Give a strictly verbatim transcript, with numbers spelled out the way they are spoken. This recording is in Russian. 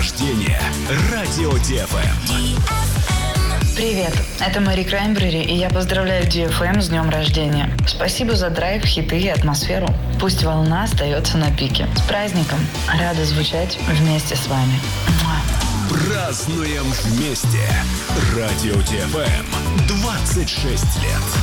рождения. Радио ди эф эм. Привет, это Мэри Краймбрери, и я поздравляю ди эф эм с днем рождения. Спасибо за драйв, хиты и атмосферу. Пусть волна остается на пике. С праздником! Рада звучать вместе с вами. Празднуем вместе. Радио ди эф эм. двадцать шесть лет.